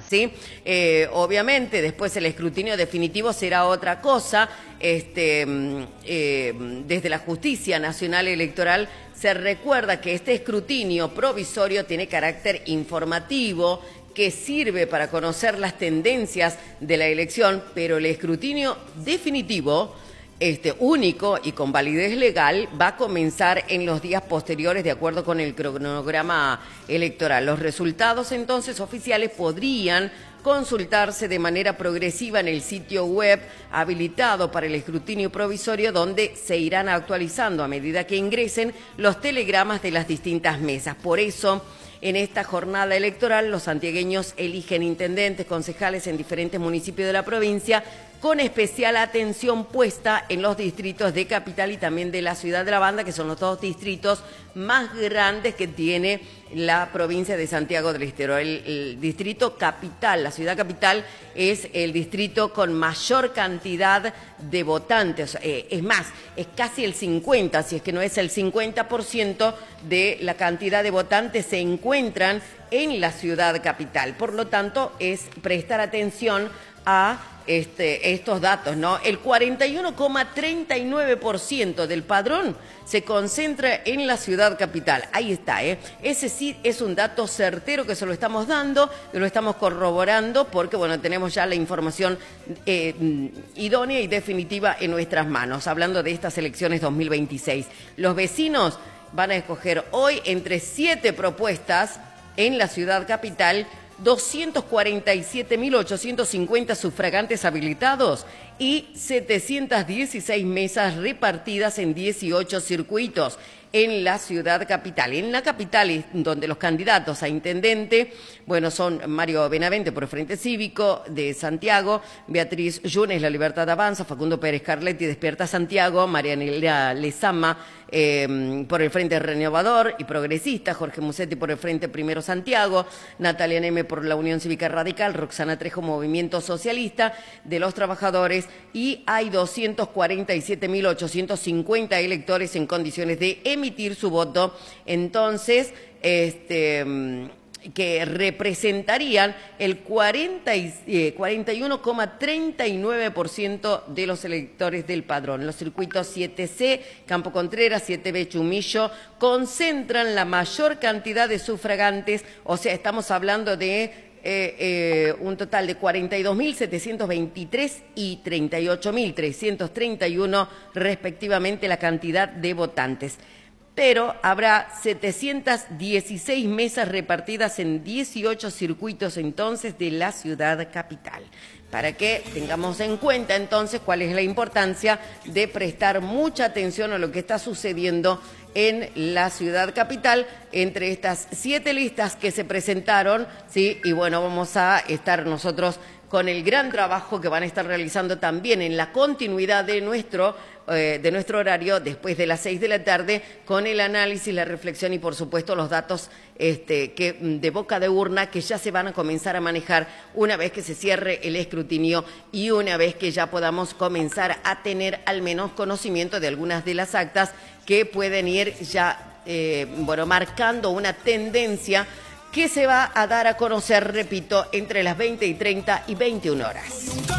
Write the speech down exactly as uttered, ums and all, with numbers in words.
¿sí? Eh, obviamente, después el escrutinio definitivo será otra cosa. Este, eh, desde la Justicia Nacional Electoral se recuerda que este escrutinio provisorio tiene carácter informativo, que sirve para conocer las tendencias de la elección, pero el escrutinio definitivo, este único y con validez legal, va a comenzar en los días posteriores de acuerdo con el cronograma electoral. Los resultados entonces oficiales podrían consultarse de manera progresiva en el sitio web habilitado para el escrutinio provisorio, donde se irán actualizando a medida que ingresen los telegramas de las distintas mesas. Por eso, en esta jornada electoral, los santiagueños eligen intendentes, concejales en diferentes municipios de la provincia, con especial atención puesta en los distritos de Capital y también de la Ciudad de la Banda, que son los dos distritos más grandes que tiene la provincia de Santiago del Estero. El, el distrito Capital, la Ciudad Capital, es el distrito con mayor cantidad de votantes. Eh, es más, es casi el cincuenta, si es que no es el cincuenta por ciento de la cantidad de votantes se encuentran en la Ciudad Capital. Por lo tanto, es prestar atención a este, estos datos, ¿no? El cuarenta y uno coma treinta y nueve por ciento del padrón se concentra en la Ciudad Capital. Ahí está, ¿eh? Ese sí es un dato certero que se lo estamos dando, que lo estamos corroborando, porque, bueno, tenemos ya la información eh, idónea y definitiva en nuestras manos, hablando de estas elecciones dos mil veintiséis. Los vecinos van a escoger hoy entre siete propuestas en la Ciudad Capital, doscientos cuarenta y siete mil ochocientos cincuenta sufragantes habilitados y setecientas dieciséis mesas repartidas en dieciocho circuitos en la Ciudad Capital. En la capital, donde los candidatos a intendente, bueno, son Mario Benavente por el Frente Cívico de Santiago, Beatriz Yunes, La Libertad Avanza, Facundo Pérez Carletti, Despierta Santiago, Marianela Lezama eh, por el Frente Renovador y Progresista, Jorge Musetti por el Frente Primero Santiago, Natalia Neme por la Unión Cívica Radical, Roxana Trejo, Movimiento Socialista de los Trabajadores, y hay doscientos cuarenta y siete mil ochocientos cincuenta electores en condiciones de emitir su voto, entonces, este, que representarían el cuarenta y uno coma treinta y nueve por ciento de los electores del padrón. Los circuitos siete C, Campo Contreras, siete B, Chumillo, concentran la mayor cantidad de sufragantes, o sea, estamos hablando de Eh, eh, un total de cuarenta y dos mil setecientos veintitrés y treinta y ocho mil trescientos treinta y uno respectivamente la cantidad de votantes. Pero habrá setecientas dieciséis mesas repartidas en dieciocho circuitos entonces de la Ciudad Capital. Para que tengamos en cuenta entonces cuál es la importancia de prestar mucha atención a lo que está sucediendo en la Ciudad Capital, entre estas siete listas que se presentaron, ¿sí? Y bueno, vamos a estar nosotros con el gran trabajo que van a estar realizando también en la continuidad de nuestro, eh, de nuestro horario después de las seis de la tarde, con el análisis, la reflexión y, por supuesto, los datos este, que, de boca de urna que ya se van a comenzar a manejar una vez que se cierre el escrutinio y una vez que ya podamos comenzar a tener al menos conocimiento de algunas de las actas que pueden ir ya, eh, bueno, marcando una tendencia que se va a dar a conocer, repito, entre las veinte y treinta y veintiuna horas.